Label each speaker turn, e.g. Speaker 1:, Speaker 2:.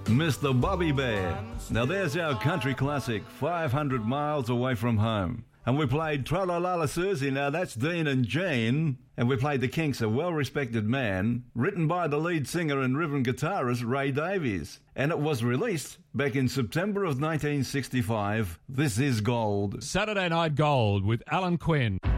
Speaker 1: Mr. Bobby Bear. Now there's our country classic, 500 Miles Away From Home. And we played Tra-La-La-La Susie, now that's Dean and Jean. And we played The Kinks, A Well-Respected Man, written by the lead singer and rhythm guitarist Ray Davies. And it was released back in September of 1965. This is Gold.
Speaker 2: Saturday Night Gold with Alan Quinn.